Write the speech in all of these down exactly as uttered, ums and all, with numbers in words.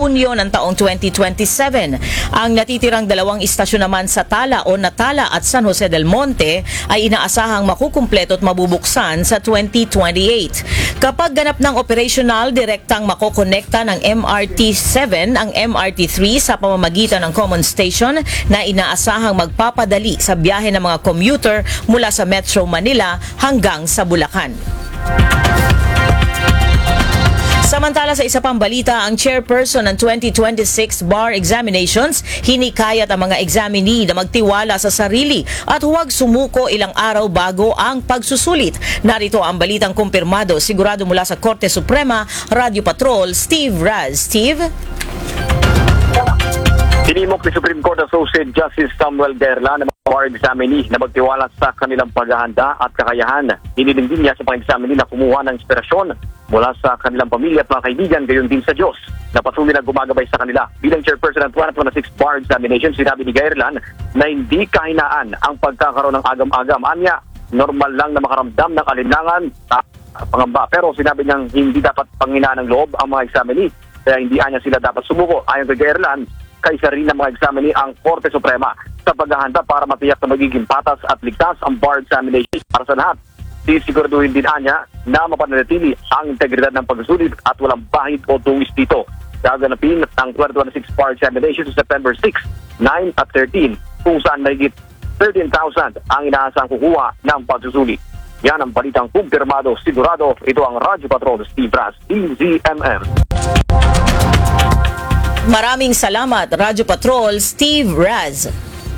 Hunyo ng taong twenty twenty-seven. Ang natitirang dalawang istasyon naman sa Tala o Natala at San Jose del Monte ay inaasahang makukumpleto at mabubuksan sa twenty twenty-eight. Kapag ganap ng operational, direktang makokonekta ng M R T seven ang M R T three sa pamamagitan ng common station na inaasahang magpapadali sa biyahe ng mga commuter mula sa Metro Manila hanggang sa Bulacan. Samantala sa isa pang balita, ang chairperson ng twenty twenty-six bar examinations hinikayat ang mga examinee na magtiwala sa sarili at huwag sumuko ilang araw bago ang pagsusulit. Narito ang balitang kumpirmado sigurado mula sa Korte Suprema, Radio Patrol, Steve Raz. Steve? Tinimok ni Supreme Court Associate Justice Samuel Guerla na mga bar examinee na magtiwala sa kanilang paghahanda at kakayahan. Hiniling din niya sa mga examinee na kumuha ng inspirasyon mula sa kanilang pamilya at mga kaibigan, gayon din sa Diyos na patuloy na gumagabay sa kanila. Bilang chairperson ng twenty twenty-six bar examination, sinabi ni Guerla na hindi kahinaan ang pagkakaroon ng agam-agam. Anya, normal lang na makaramdam ng alinlangan sa pangamba. Pero sinabi niyang hindi dapat panghinaan ng loob ang mga examinee, kaya hindi anya sila dapat sumuko. Ayon kay Guerla, kaysa rin ng mga examinee ang Korte Suprema sa paghahanda para matiyak na magiging patas at ligtas ang bar examination para sa lahat. Sisiguraduhin din anya na mapanatili ang integridad ng pagsusulit at walang bahid o tungis dito. Gaganapin ang twenty twenty-six bar examination sa September six, nine at thirteen kung saan mahigit thirteen thousand ang inaasang kukuha ng pagsusulit. Yan ang balitang kumpirmado, sigurado. Ito ang Radio Patrol, Steve Raz, D Z M M. Maraming salamat, Radio Patrol, Steve Raz.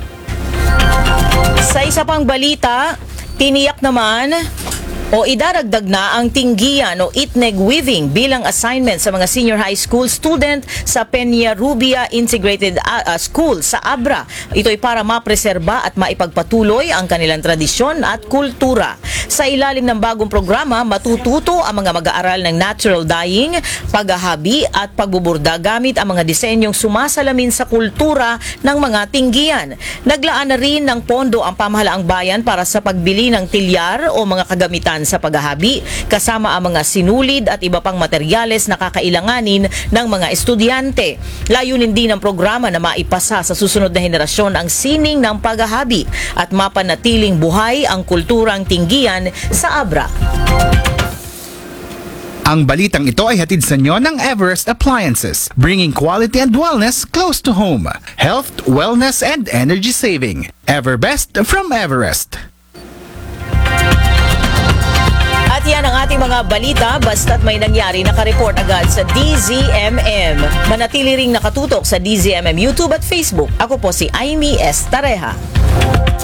Sa isa pang balita, tiniyak naman o idaragdag na ang tinggian o itneg weaving bilang assignment sa mga senior high school student sa Peña Rubia Integrated uh, School sa Abra. Ito ay para mapreserba at maipagpatuloy ang kanilang tradisyon at kultura. Sa ilalim ng bagong programa, matututo ang mga mag-aaral ng natural dyeing, paghahabi at pagbuburda gamit ang mga disenyong sumasalamin sa kultura ng mga tinggian. Naglaan na rin ng pondo ang pamahalaang bayan para sa pagbili ng tilyar o mga kagamitan sa paghahabi, kasama ang mga sinulid at iba pang materyales na kakailanganin ng mga estudyante. Layunin din ng programa na maipasa sa susunod na henerasyon ang sining ng paghahabi at mapanatiling buhay ang kulturang tinggian sa Abra. Ang balitang ito ay hatid sa inyo ng Everest Appliances, bringing quality and wellness close to home. Health, wellness, and energy saving. Everbest from Everest. At yan ang ating mga balita, basta't may nangyari, nakareport agad sa D Z M M. Manatili ring nakatutok sa D Z M M YouTube at Facebook. Ako po si Aimee S. Tareja.